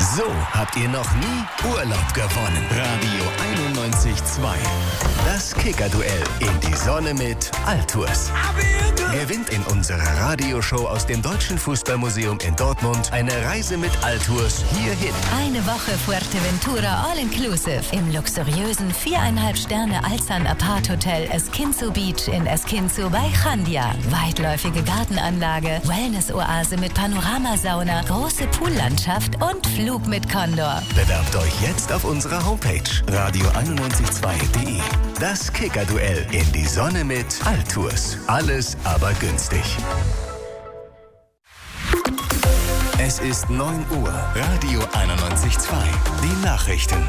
So habt ihr noch nie Urlaub gewonnen. Radio 91.2. Das Kicker-Duell in die Sonne mit Altours. Gewinnt in unserer Radioshow aus dem Deutschen Fußballmuseum in Dortmund eine Reise mit Altours hierhin. Eine Woche Fuerteventura All-Inclusive im luxuriösen 4,5 Sterne Alzan Apart Hotel Esquinzo Beach in Esquinzo bei Chandia. Weitläufige Gartenanlage, Wellness-Oase mit Panoramasauna, große Poollandschaft und Flug mit Condor. Bewerbt euch jetzt auf unserer Homepage radio912.de. Das Kicker-Duell in die Sonne mit Altours. Alles aber günstig. Es ist 9 Uhr. Radio 91.2. Die Nachrichten.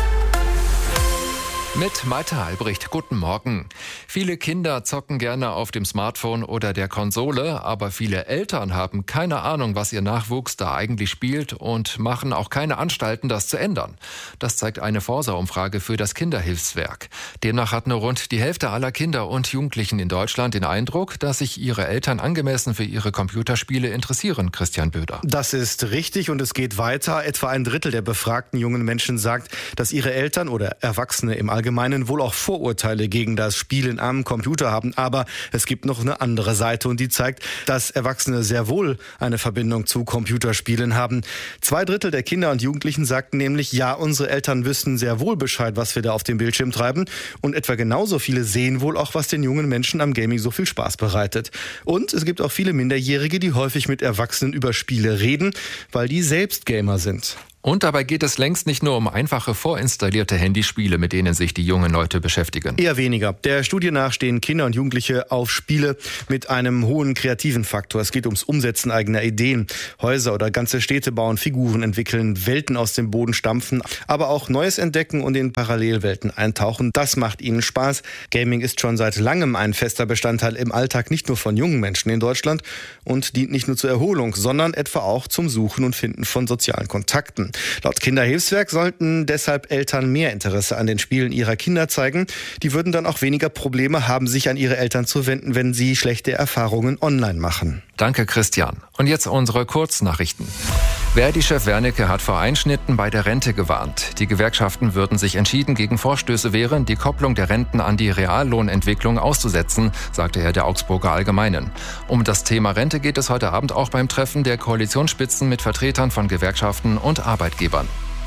Mit Malte Albrecht, guten Morgen. Viele Kinder zocken gerne auf dem Smartphone oder der Konsole, aber viele Eltern haben keine Ahnung, was ihr Nachwuchs da eigentlich spielt und machen auch keine Anstalten, das zu ändern. Das zeigt eine Forsa-Umfrage für das Kinderhilfswerk. Demnach hat nur rund die Hälfte aller Kinder und Jugendlichen in Deutschland den Eindruck, dass sich ihre Eltern angemessen für ihre Computerspiele interessieren. Christian Böder. Das ist richtig und es geht weiter. Etwa ein Drittel der befragten jungen Menschen sagt, dass ihre Eltern oder Erwachsene im Allgemeinen wohl auch Vorurteile gegen das Spielen am Computer haben. Aber es gibt noch eine andere Seite und die zeigt, dass Erwachsene sehr wohl eine Verbindung zu Computerspielen haben. 2/3 der Kinder und Jugendlichen sagten nämlich, ja, unsere Eltern wüssten sehr wohl Bescheid, was wir da auf dem Bildschirm treiben. Und etwa genauso viele sehen wohl auch, was den jungen Menschen am Gaming so viel Spaß bereitet. Und es gibt auch viele Minderjährige, die häufig mit Erwachsenen über Spiele reden, weil die selbst Gamer sind. Und dabei geht es längst nicht nur um einfache vorinstallierte Handyspiele, mit denen sich die jungen Leute beschäftigen. Eher weniger. Der Studie nach stehen Kinder und Jugendliche auf Spiele mit einem hohen kreativen Faktor. Es geht ums Umsetzen eigener Ideen. Häuser oder ganze Städte bauen, Figuren entwickeln, Welten aus dem Boden stampfen, aber auch Neues entdecken und in Parallelwelten eintauchen. Das macht ihnen Spaß. Gaming ist schon seit langem ein fester Bestandteil im Alltag, nicht nur von jungen Menschen in Deutschland und dient nicht nur zur Erholung, sondern etwa auch zum Suchen und Finden von sozialen Kontakten. Laut Kinderhilfswerk sollten deshalb Eltern mehr Interesse an den Spielen ihrer Kinder zeigen. Die würden dann auch weniger Probleme haben, sich an ihre Eltern zu wenden, wenn sie schlechte Erfahrungen online machen. Danke, Christian. Und jetzt unsere Kurznachrichten. Verdi-Chef Wernicke hat vor Einschnitten bei der Rente gewarnt. Die Gewerkschaften würden sich entschieden gegen Vorstöße wehren, die Kopplung der Renten an die Reallohnentwicklung auszusetzen, sagte er der Augsburger Allgemeinen. Um das Thema Rente geht es heute Abend auch beim Treffen der Koalitionsspitzen mit Vertretern von Gewerkschaften und Arbeitgebern.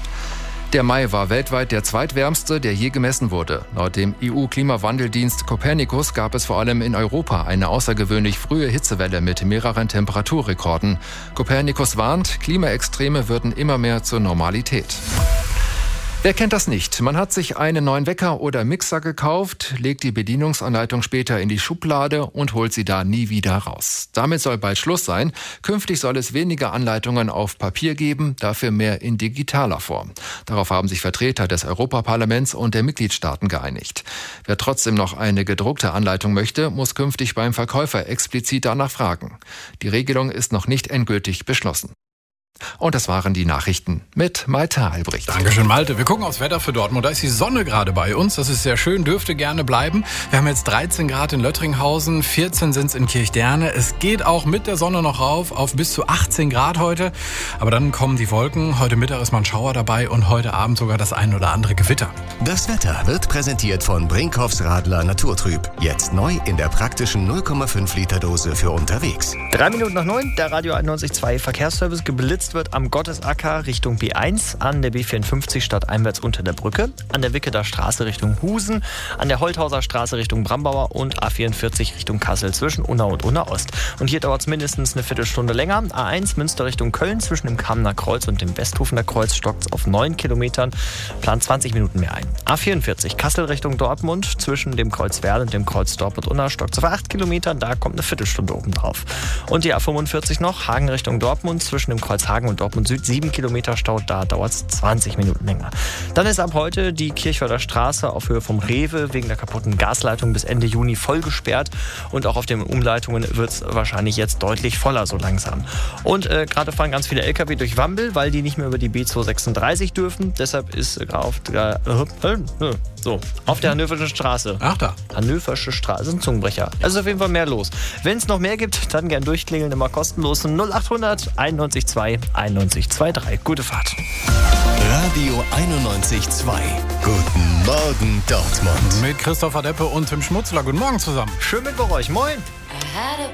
Der Mai war weltweit der zweitwärmste, der je gemessen wurde. Laut dem EU-Klimawandeldienst Copernicus gab es vor allem in Europa eine außergewöhnlich frühe Hitzewelle mit mehreren Temperaturrekorden. Copernicus warnt, Klimaextreme würden immer mehr zur Normalität. Wer kennt das nicht? Man hat sich einen neuen Wecker oder Mixer gekauft, legt die Bedienungsanleitung später in die Schublade und holt sie da nie wieder raus. Damit soll bald Schluss sein. Künftig soll es weniger Anleitungen auf Papier geben, dafür mehr in digitaler Form. Darauf haben sich Vertreter des Europaparlaments und der Mitgliedstaaten geeinigt. Wer trotzdem noch eine gedruckte Anleitung möchte, muss künftig beim Verkäufer explizit danach fragen. Die Regelung ist noch nicht endgültig beschlossen. Und das waren die Nachrichten mit Malte Albrecht. Dankeschön, Malte. Wir gucken aufs Wetter für Dortmund. Da ist die Sonne gerade bei uns. Das ist sehr schön, dürfte gerne bleiben. Wir haben jetzt 13 Grad in Löttringhausen, 14 sind es in Kirchderne. Es geht auch mit der Sonne noch rauf auf bis zu 18 Grad heute. Aber dann kommen die Wolken. Heute Mittag ist mal ein Schauer dabei und heute Abend sogar das ein oder andere Gewitter. Das Wetter wird präsentiert von Brinkhoffs Radler Naturtrüb. Jetzt neu in der praktischen 0,5 Liter Dose für unterwegs. 3 Minuten nach 9, der Radio 91.2 Verkehrsservice geblitzt wird am Gottesacker Richtung B1, an der B54 stadteinwärts unter der Brücke, an der Wicketer Straße Richtung Husen, an der Holthauser Straße Richtung Brambauer und A44 Richtung Kassel zwischen Unna und Unna Ost. Und hier dauert es mindestens eine Viertelstunde länger. A1 Münster Richtung Köln zwischen dem Kamener Kreuz und dem Westhofener Kreuz stockt es auf 9 Kilometern, plant 20 Minuten mehr ein. A44 Kassel Richtung Dortmund zwischen dem Kreuz Werl und dem Kreuz Dortmund-Unna stockt es auf 8 Kilometern, da kommt eine Viertelstunde oben drauf. Und die A45 noch, Hagen Richtung Dortmund zwischen dem Kreuz Hagen und Dortmund Süd 7 Kilometer Stau, da dauert es 20 Minuten länger. Dann ist ab heute die Kirchhörder Straße auf Höhe vom Rewe wegen der kaputten Gasleitung bis Ende Juni voll gesperrt und auch auf den Umleitungen wird es wahrscheinlich jetzt deutlich voller so langsam. Und gerade fahren ganz viele LKW durch Wambel, weil die nicht mehr über die B236 dürfen. Deshalb ist auf der Hannoversche Straße. Ach da. Hannoversche Straße, das ist ein Zungenbrecher. Also auf jeden Fall mehr los. Wenn es noch mehr gibt, dann gern durchklingeln, immer kostenlos. 0800 91 2 91.2.3. Gute Fahrt. Radio 91.2. Guten Morgen Dortmund. Mit Christopher Deppe und Tim Schmutzler. Guten Morgen zusammen. Schön mit bei euch. Moin.